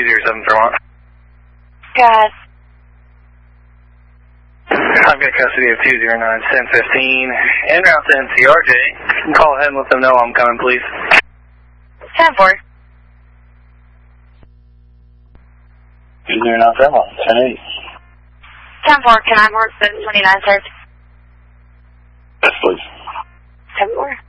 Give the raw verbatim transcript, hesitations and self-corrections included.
two zero seven Fairmont. God. I've got custody of two zero nine ten fifteen en route to N C R J. Call ahead and let them know I'm coming, please. ten four. two zero nine Fairmont, ten eight. ten four, can I mark seven twenty-nine, sir? Yes, please. ten four.